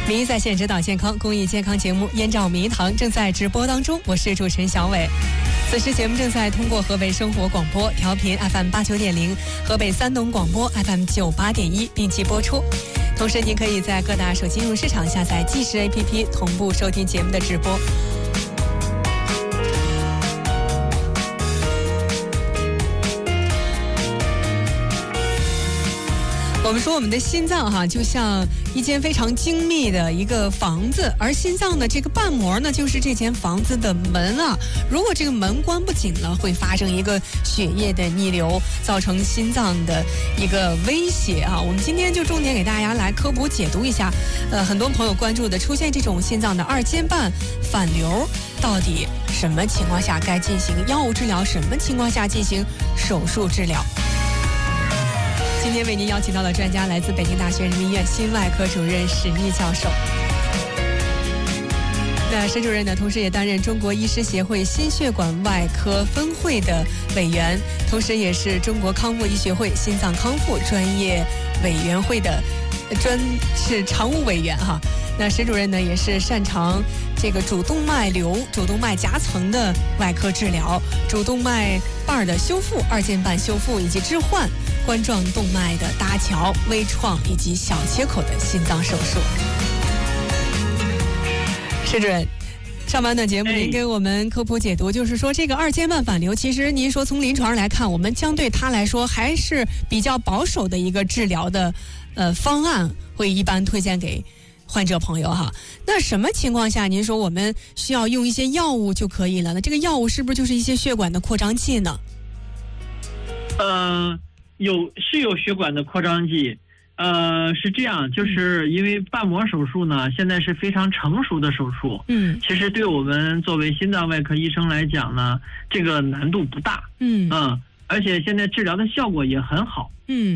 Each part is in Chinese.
名医在线指导健康公益健康节目《燕赵名医堂》正在直播当中，我是主持人小伟。此时节目正在通过河北生活广播调频 FM89.0、河北三农广播 FM98.1并机播出。同时，您可以在各大手机应用市场下载即时 APP 同步收听节目的直播。我们说我们的心脏就像一间非常精密的一个房子，而心脏的这个瓣膜呢，就是这间房子的门啊。如果这个门关不紧了，会发生一个血液的逆流，造成心脏的一个威胁啊。我们今天就重点给大家来科普解读一下，很多朋友关注的出现这种心脏的二尖瓣反流，到底什么情况下该进行药物治疗，什么情况下进行手术治疗。今天为您邀请到的专家来自北京大学人民医院心外科主任史毅教授。那沈主任呢，同时也担任中国医师协会心血管外科分会的委员，同时也是中国康复医学会心脏康复专业委员会的是常务委员哈。那史主任呢，也是擅长这个主动脉瘤、主动脉夹层的外科治疗、主动脉瓣的修复、二尖瓣修复以及置换、冠状动脉的搭桥、微创以及小切口的心脏手术。史主任，上半段节目您给我们科普解读，就是说这个二尖瓣反流，其实您说从临床上来看，我们相对它来说还是比较保守的一个治疗的方案，会一般推荐给患者朋友哈。那什么情况下您说我们需要用一些药物就可以了？那这个药物是不是就是一些血管的扩张剂呢？ 有血管的扩张剂，是这样，就是因为瓣膜手术呢，现在是非常成熟的手术，其实对我们作为心脏外科医生来讲呢，这个难度不大，而且现在治疗的效果也很好，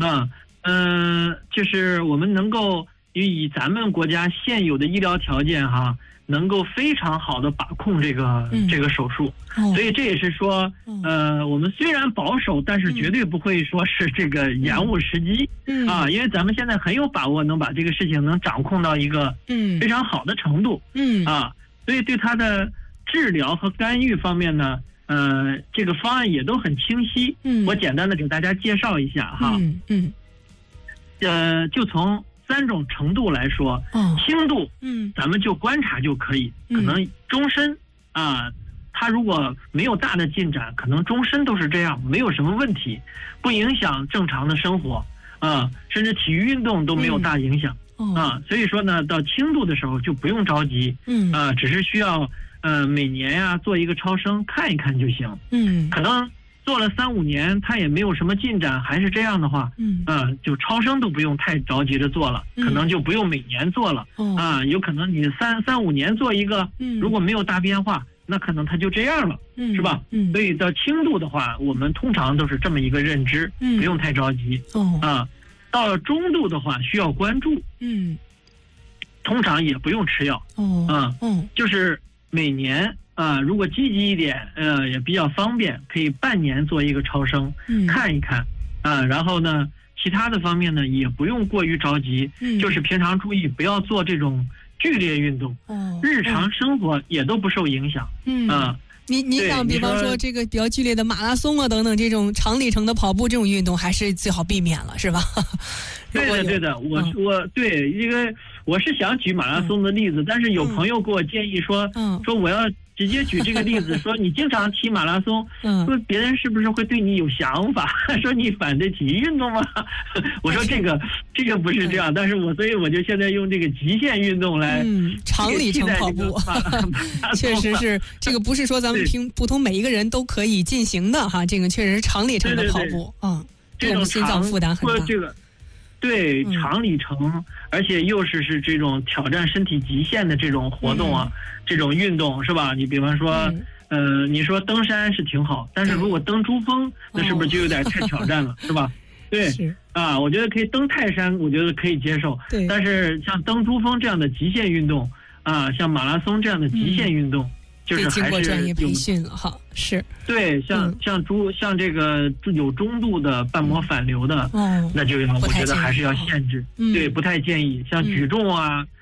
就是我们能够以咱们国家现有的医疗条件能够非常好的把控这个手术，所以这也是说，我们虽然保守，但是绝对不会说是这个延误时机，因为咱们现在很有把握能把这个事情能掌控到一个非常好的程度，所以对它的治疗和干预方面呢，这个方案也都很清晰，我简单的给大家介绍一下哈，就从3种程度来说，轻度，咱们就观察就可以，可能终身他如果没有大的进展，可能终身都是这样，没有什么问题，不影响正常的生活，甚至体育运动都没有大影响，所以说呢，到轻度的时候就不用着急，只是需要每年做一个超声看一看就行，可能做了3-5年，他也没有什么进展，还是这样的话，就超声都不用太着急着做了，可能就不用每年做了，有可能你3-5年做一个，如果没有大变化，那可能它就这样了，是吧？所以到轻度的话，我们通常都是这么一个认知，不用太着急，到了中度的话，需要关注，通常也不用吃药，就是每年。如果积极一点，也比较方便，可以半年做一个超声，看一看，然后呢，其他的方面呢，也不用过于着急，就是平常注意不要做这种剧烈运动，日常生活也都不受影响， 你想，比方说这个比较剧烈的马拉松等等这种长里程的跑步这种运动，还是最好避免了，是吧？ 对的，我对，因为我是想举马拉松的例子，但是有朋友给我建议说我要直接举这个例子，说你经常骑马拉松，说别人是不是会对你有想法，说你反对体育运动吗？我说这个不是这样，但是所以我就现在用这个极限运动来长里程跑步，确实是这个不是说咱们普通每一个人都可以进行的哈，这个确实是长里程的跑步， 这种心脏负担很大。 对，长里程，而且又是这种挑战身体极限的这种活动这种运动是吧？你比方说，你说登山是挺好，但是如果登珠峰，那是不是就有点太挑战了，是吧？对，我觉得可以登泰山，我觉得可以接受。但是像登珠峰这样的极限运动像马拉松这样的极限运动，就是经过专业培训了哈，是对，像这个有中度的瓣膜反流的，那就要我觉得还是要限制，对，不太建议。像举重